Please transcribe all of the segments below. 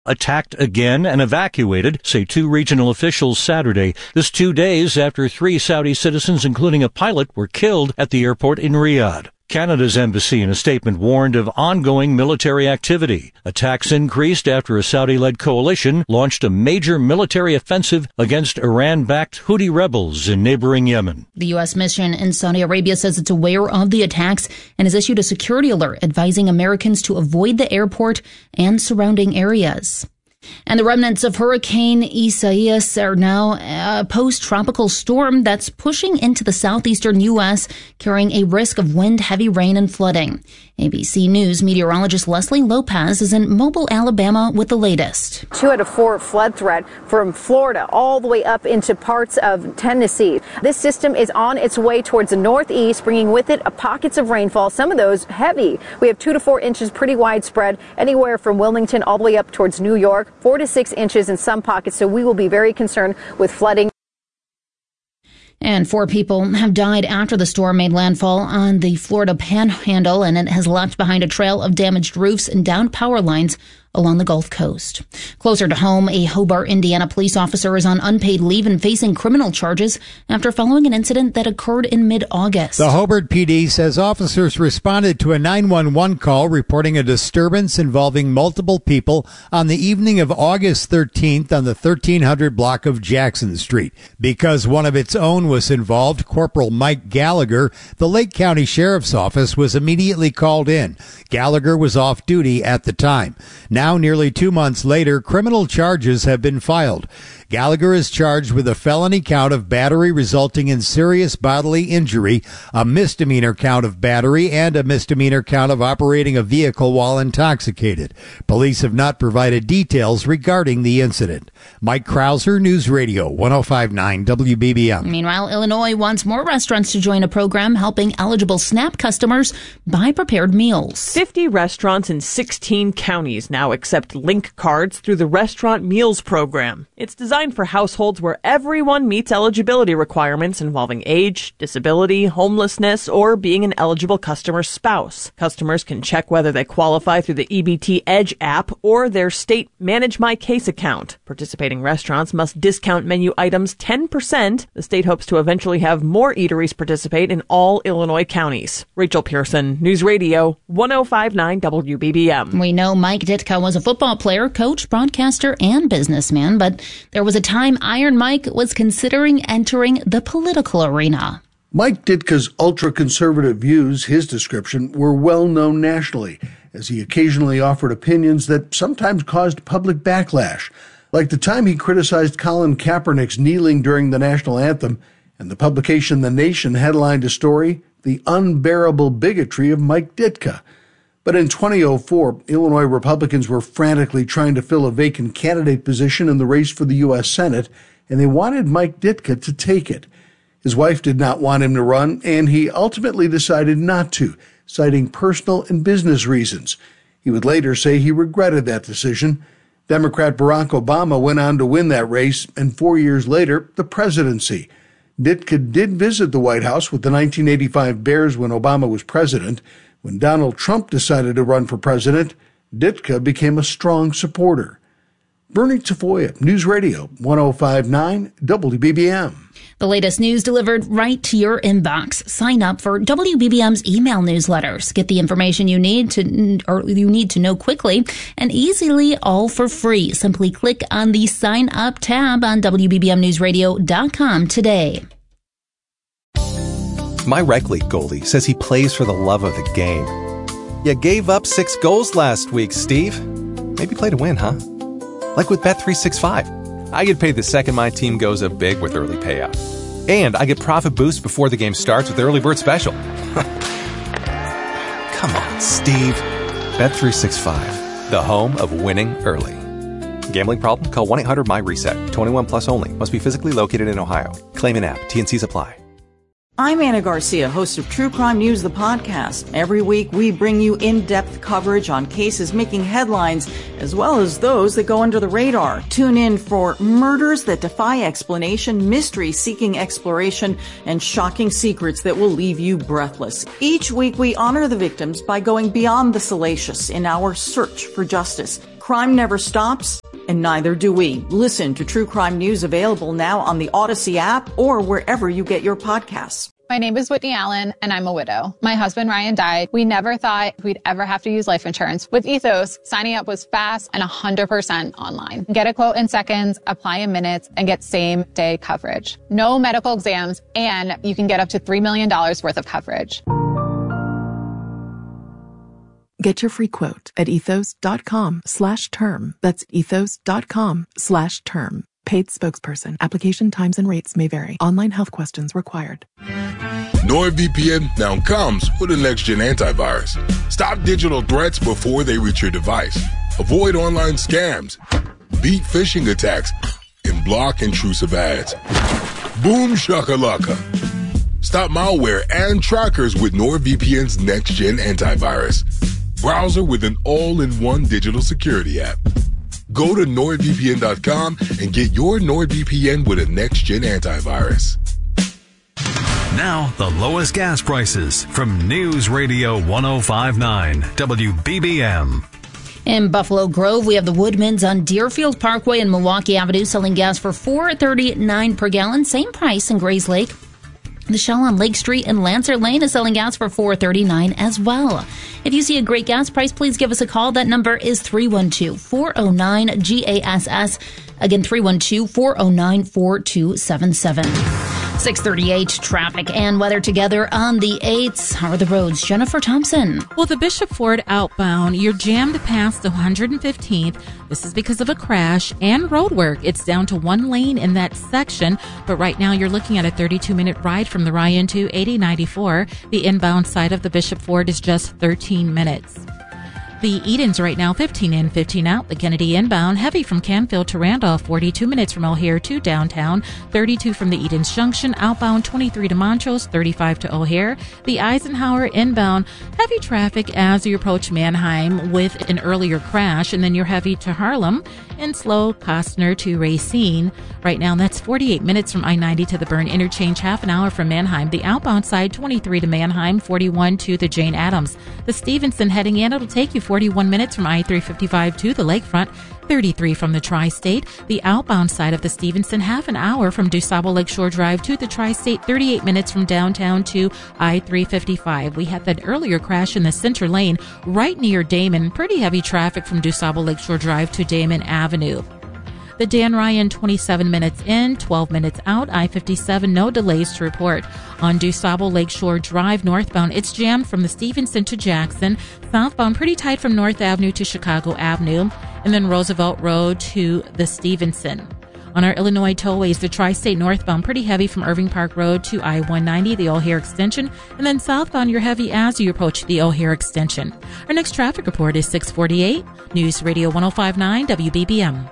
attacked again and evacuated, say 2 regional officials Saturday. This 2 days after 3 Saudi citizens, including a pilot, were killed at the airport in Riyadh. Canada's embassy in a statement warned of ongoing military activity. Attacks increased after a Saudi-led coalition launched a major military offensive against Iran-backed Houthi rebels in neighboring Yemen. The U.S. mission in Saudi Arabia says it's aware of the attacks and has issued a security alert advising Americans to avoid the airport and surrounding areas. And the remnants of Hurricane Isaias are now a post-tropical storm that's pushing into the southeastern U.S., carrying a risk of wind, heavy rain, and flooding. ABC News meteorologist Leslie Lopez is in Mobile, Alabama with the latest. 2 out of 4 flood threat from Florida all the way up into parts of Tennessee. This system is on its way towards the northeast, bringing with it pockets of rainfall, some of those heavy. We have 2 to 4 inches, pretty widespread, anywhere from Wilmington all the way up towards New York. 4 to 6 inches in some pockets, so we will be very concerned with flooding. And 4 people have died after the storm made landfall on the Florida Panhandle, and it has left behind a trail of damaged roofs and downed power lines along the Gulf Coast. Closer to home, a Hobart, Indiana police officer is on unpaid leave and facing criminal charges after following an incident that occurred in mid-August. The Hobart PD says officers responded to a 911 call reporting a disturbance involving multiple people on the evening of August 13th on the 1300 block of Jackson Street. Because one of its own was involved, Corporal Mike Gallagher, the Lake County Sheriff's Office was immediately called in. Gallagher was off duty at the time. Now, nearly 2 months later, criminal charges have been filed. Gallagher is charged with a felony count of battery resulting in serious bodily injury, a misdemeanor count of battery, and a misdemeanor count of operating a vehicle while intoxicated. Police have not provided details regarding the incident. Mike Krauser, News Radio 105.9 WBBM. Meanwhile, Illinois wants more restaurants to join a program helping eligible SNAP customers buy prepared meals. 50 restaurants in 16 counties now accept link cards through the Restaurant Meals Program. It's designed for households where everyone meets eligibility requirements involving age, disability, homelessness, or being an eligible customer's spouse. Customers can check whether they qualify through the EBT Edge app or their state Manage My Case account. Participating restaurants must discount menu items 10%. The state hopes to eventually have more eateries participate in all Illinois counties. Rachel Pearson, News Radio 105.9 WBBM. We know Mike Ditka was a football player, coach, broadcaster, and businessman, but there was a time Iron Mike was considering entering the political arena. Mike Ditka's ultra-conservative views, his description, were well known nationally, as he occasionally offered opinions that sometimes caused public backlash, like the time he criticized Colin Kaepernick's kneeling during the national anthem, and the publication The Nation headlined a story, The Unbearable Bigotry of Mike Ditka. But in 2004, Illinois Republicans were frantically trying to fill a vacant candidate position in the race for the U.S. Senate, and they wanted Mike Ditka to take it. His wife did not want him to run, and he ultimately decided not to, citing personal and business reasons. He would later say he regretted that decision. Democrat Barack Obama went on to win that race, and 4 years later, the presidency. Ditka did visit the White House with the 1985 Bears when Obama was president. When Donald Trump decided to run for president, Ditka became a strong supporter. Bernie Tafoya, News Radio 105.9 WBBM. The latest news delivered right to your inbox. Sign up for WBBM's email newsletters. Get the information you need to know quickly and easily, all for free. Simply click on the Sign Up tab on WBBMNewsRadio.com today. My rec league goalie says he plays for the love of the game. You gave up 6 goals last week, Steve. Maybe play to win, huh? Like with Bet365. I get paid the second my team goes up big with early payout. And I get profit boost before the game starts with the early bird special. Come on, Steve. Bet365, the home of winning early. Gambling problem? Call 1-800-MY-RESET. 21 plus only. Must be physically located in Ohio. Claim an app. T&Cs apply. I'm Anna Garcia, host of True Crime News, the podcast. Every week, we bring you in-depth coverage on cases making headlines, as well as those that go under the radar. Tune in for murders that defy explanation, mystery seeking exploration, and shocking secrets that will leave you breathless. Each week, we honor the victims by going beyond the salacious in our search for justice. Crime never stops, and neither do we. Listen to True Crime News available now on the Odyssey app or wherever you get your podcasts. My name is Whitney Allen, and I'm a widow. My husband, Ryan, died. We never thought we'd ever have to use life insurance. With Ethos, signing up was fast and 100% online. Get a quote in seconds, apply in minutes, and get same-day coverage. No medical exams, and you can get up to $3 million worth of coverage. Get your free quote at ethos.com/term. That's ethos.com/term. Paid spokesperson. Application times and rates may vary. Online health questions required. NordVPN now comes with a next-gen antivirus. Stop digital threats before they reach your device. Avoid online scams. Beat phishing attacks. And block intrusive ads. Boom shakalaka. Stop malware and trackers with NordVPN's next-gen antivirus. Browser with an all-in-one digital security app. Go to NordVPN.com and get your NordVPN with a next-gen antivirus. Now, the lowest gas prices from News Radio 105.9 WBBM. In Buffalo Grove, we have the Woodmans on Deerfield Parkway and Milwaukee Avenue selling gas for $4.39 per gallon. Same price in Grays Lake. The Shell on Lake Street and Lancer Lane is selling gas for $4.39 as well. If you see a great gas price, please give us a call. That number is 312-409-GASS. Again, 312-409-4277. 6:38 traffic and weather together on the 8s. How are the roads? Jennifer Thompson. Well, the Bishop Ford outbound, you're jammed past the 115th. This is because of a crash and road work. It's down to one lane in that section, but right now you're looking at a 32-minute ride from the Ryan to 8094. The inbound side of the Bishop Ford is just 13 minutes. The Edens right now, 15 in, 15 out. The Kennedy inbound, heavy from Canfield to Randolph, 42 minutes from O'Hare to downtown, 32 from the Edens Junction, outbound 23 to Montrose, 35 to O'Hare. The Eisenhower inbound, heavy traffic as you approach Manheim with an earlier crash, and then you're heavy to Harlem and slow Costner to Racine. Right now, that's 48 minutes from I-90 to the Byrne Interchange, half an hour from Manheim. The outbound side, 23 to Manheim, 41 to the Jane Addams. The Stevenson heading in, it'll take you 41 minutes from I-355 to the Lakefront, 33 from the Tri-State. The outbound side of the Stevenson, half an hour from DuSable Lakeshore Drive to the Tri-State, 38 minutes from downtown to I-355. We had that earlier crash in the center lane right near Damon. Pretty heavy traffic from DuSable Lakeshore Drive to Damon Avenue. The Dan Ryan, 27 minutes in, 12 minutes out. I-57, no delays to report. On DuSable Lakeshore Drive northbound, it's jammed from the Stevenson to Jackson. Southbound, pretty tight from North Avenue to Chicago Avenue. And then Roosevelt Road to the Stevenson. On our Illinois tollways, the Tri-State northbound, pretty heavy from Irving Park Road to I-190, the O'Hare Extension. And then southbound, you're heavy as you approach the O'Hare Extension. Our next traffic report is 6:48. News Radio 105.9 WBBM.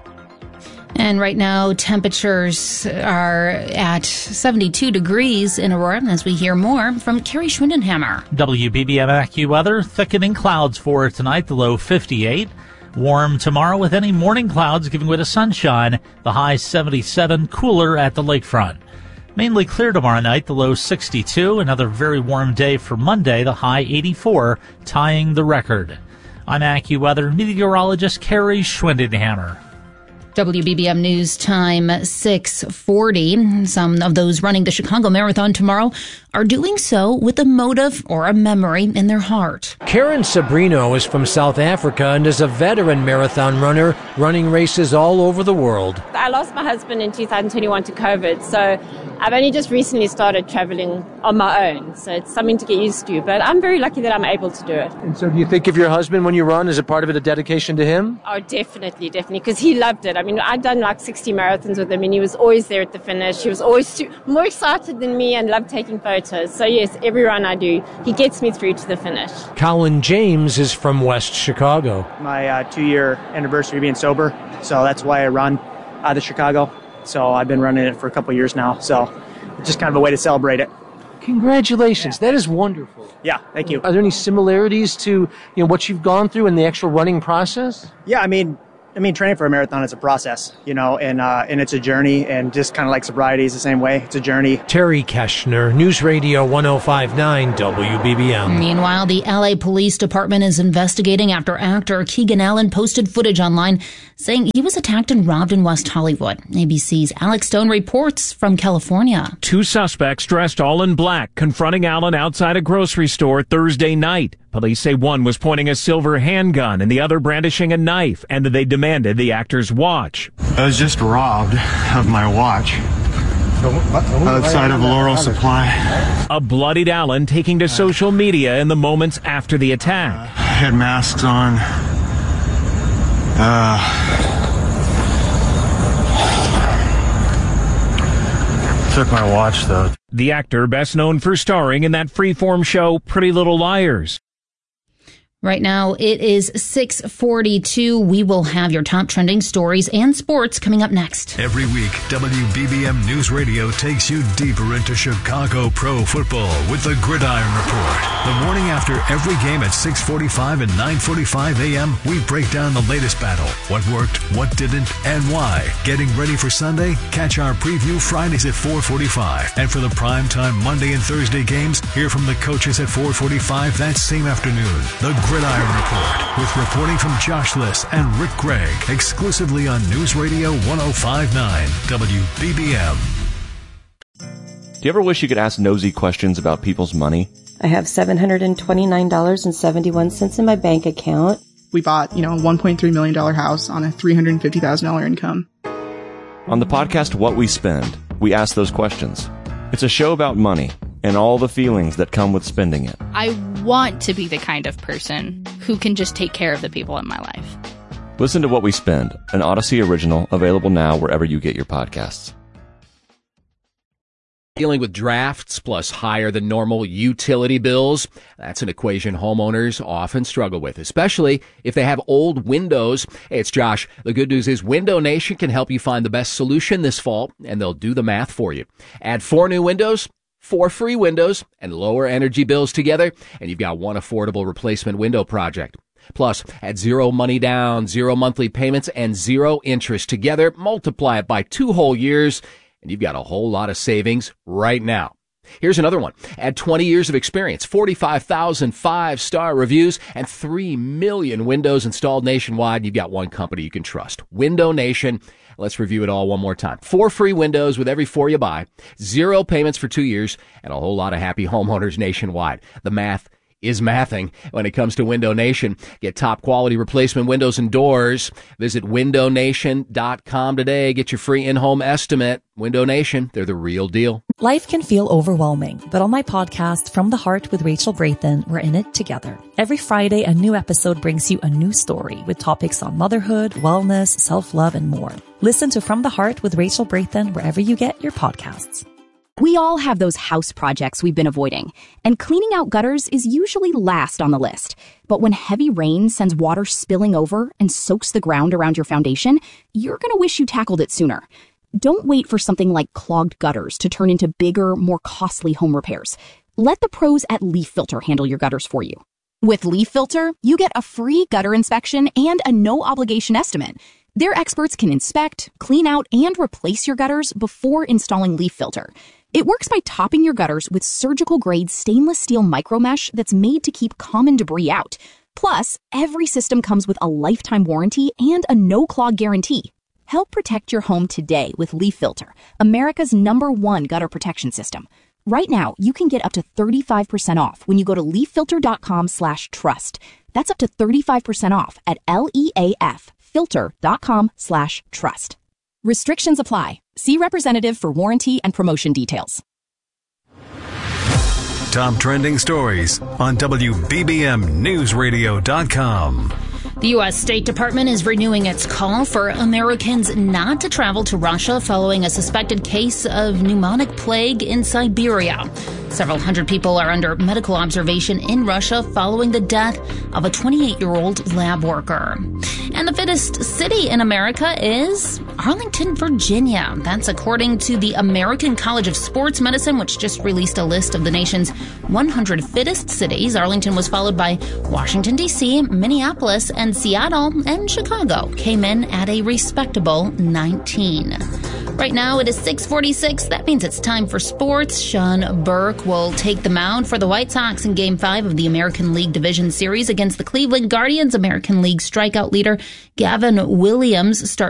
And right now, temperatures are at 72 degrees in Aurora, as we hear more from Carrie Schwindenhammer. WBBM AccuWeather, thickening clouds for tonight, the low 58. Warm tomorrow with any morning clouds giving way to sunshine, the high 77, cooler at the lakefront. Mainly clear tomorrow night, the low 62. Another very warm day for Monday, the high 84, tying the record. I'm AccuWeather meteorologist Carrie Schwindenhammer. WBBM News Time 6:40. Some of those running the Chicago Marathon tomorrow are doing so with a motive or a memory in their heart. Karen Sabrino is from South Africa and is a veteran marathon runner running races all over the world. I lost my husband in 2021 to COVID, so I've only just recently started traveling on my own, so it's something to get used to, but I'm very lucky that I'm able to do it. And so do you think of your husband when you run? Is it part of it a dedication to him? Oh, definitely, because he loved it. I mean, I'd done like 60 marathons with him, and he was always there at the finish. He was always more excited than me and loved taking photos. So yes, every run I do, he gets me through to the finish. Colin James is from West Chicago. My 2-year anniversary of being sober, so that's why I run out of Chicago. So I've been running it for a couple of years now, so it's just kind of a way to celebrate it. Congratulations. Yeah. That is wonderful. Yeah, thank you. Are there any similarities to what you've gone through in the actual running process? Yeah, I mean, I mean, training for a marathon is a process, and it's a journey, and just kind of like sobriety is the same way. It's a journey. Terry Keshner, News Radio 105.9 WBBM. Meanwhile, the LA Police Department is investigating after actor Keegan Allen posted footage online saying he was attacked and robbed in West Hollywood. ABC's Alex Stone reports from California. 2 suspects dressed all in black confronting Allen outside a grocery store Thursday night. Police say one was pointing a silver handgun and the other brandishing a knife, and that they demanded the actor's watch. I was just robbed of my watch outside of Laurel Supply. A bloodied Allen taking to social media in the moments after the attack. I had masks on. Took my watch, though. The actor best known for starring in that freeform show Pretty Little Liars. Right now, it is 6:42. We will have your top trending stories and sports coming up next. Every week, WBBM News Radio takes you deeper into Chicago pro football with the Gridiron Report. The morning after every game at 6:45 and 9:45 a.m., we break down the latest battle, what worked, what didn't, and why. Getting ready for Sunday? Catch our preview Fridays at 4:45. And for the primetime Monday and Thursday games, hear from the coaches at 4:45 that same afternoon. The Gridiron Report, with reporting from Josh Liss and Rick Gregg, exclusively on News Radio 105.9 WBBM. Do you ever wish you could ask nosy questions about people's money? I have $729.71 in my bank account. We bought, a $1.3 million house on a $350,000 income. On the podcast What We Spend, we ask those questions. It's a show about money and all the feelings that come with spending it. I want to be the kind of person who can just take care of the people in my life. Listen to What We Spend, an Odyssey original, available now wherever you get your podcasts. Dealing with drafts plus higher than normal utility bills, that's an equation homeowners often struggle with, especially if they have old windows. Hey, it's Josh. The good news is Window Nation can help you find the best solution this fall, and they'll do the math for you. Add 4 new windows, 4 free windows, and lower energy bills together, and you've got one affordable replacement window project. Plus, add 0 money down, 0 monthly payments, and 0 interest together. Multiply it by 2 whole years, and you've got a whole lot of savings right now. Here's another one. Add 20 years of experience, 45,000 5-star reviews, and 3 million windows installed nationwide. You've got one company you can trust. Window Nation. Let's review it all one more time. 4 free windows with every 4 you buy, 0 payments for 2 years, and a whole lot of happy homeowners nationwide. The math is mathing when it comes to Window Nation. Get top quality replacement windows and doors. Visit windownation.com today. Get your free in-home estimate. Window Nation, they're the real deal. Life can feel overwhelming, but on my podcast, From the Heart with Rachel Brathen, we're in it together. Every Friday, a new episode brings you a new story with topics on motherhood, wellness, self-love, and more. Listen to From the Heart with Rachel Brathen wherever you get your podcasts. We all have those house projects we've been avoiding, and cleaning out gutters is usually last on the list. But when heavy rain sends water spilling over and soaks the ground around your foundation, you're going to wish you tackled it sooner. Don't wait for something like clogged gutters to turn into bigger, more costly home repairs. Let the pros at Leaf Filter handle your gutters for you. With Leaf Filter, you get a free gutter inspection and a no-obligation estimate. Their experts can inspect, clean out, and replace your gutters before installing Leaf Filter. It works by topping your gutters with surgical-grade stainless steel micromesh that's made to keep common debris out. Plus, every system comes with a lifetime warranty and a no-clog guarantee. Help protect your home today with Leaf Filter, America's #1 gutter protection system. Right now, you can get up to 35% off when you go to leaffilter.com/trust. That's up to 35% off at leaffilter.com/trust. Restrictions apply. See representative for warranty and promotion details. Top trending stories on WBBMNewsRadio.com. The U.S. State Department is renewing its call for Americans not to travel to Russia following a suspected case of pneumonic plague in Siberia. Several hundred people are under medical observation in Russia following the death of a 28-year-old lab worker. And And the fittest city in America is Arlington, Virginia. That's according to the American College of Sports Medicine, which just released a list of the nation's 100 fittest cities. Arlington was followed by Washington, D.C., Minneapolis, and Seattle, and Chicago came in at a respectable 19. Right now it is 6:46. That means it's time for sports. Sean Burke will take the mound for the White Sox in Game 5 of the American League Division Series against the Cleveland Guardians. American League strikeout leader Gavin Williams starts